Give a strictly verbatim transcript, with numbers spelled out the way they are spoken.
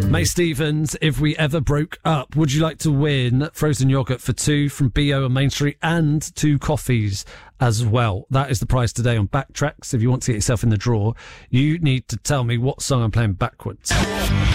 May Stevens, If We Ever Broke Up. Would you like to win frozen yoghurt for two from B O and Main Street and two coffees as well? That is the prize today on Backtracks. If you want to get yourself in the draw, you need to tell me what song I'm playing backwards.